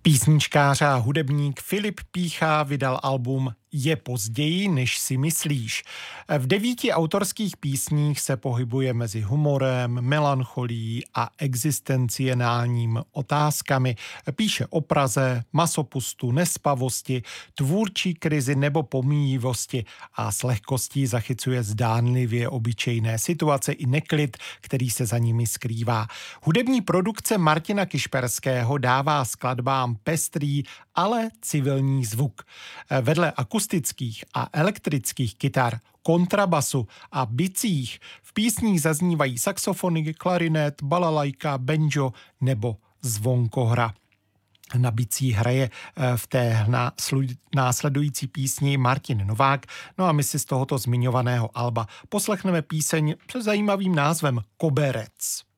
Písničkář a hudebník Filip Pýcha vydal album Je později, než si myslíš. V 9 autorských písních se pohybuje mezi humorem, melancholií a existenciálními otázkami. Píše o Praze, masopustu, nespavosti, tvůrčí krizi nebo pomíjivosti a s lehkostí zachycuje zdánlivě obyčejné situace i neklid, který se za nimi skrývá. Hudební produkce Martina Kišperského dává skladbám pestrý, ale civilní zvuk. Vedle akustických a elektrických kytar, kontrabasu a bicích v písních zaznívají saxofony, klarinet, balalajka, banjo nebo zvonkohra. Na bicí hraje v té následující písni Martin Novák. No a my si z tohoto zmiňovaného alba poslechneme píseň se zajímavým názvem Koberec.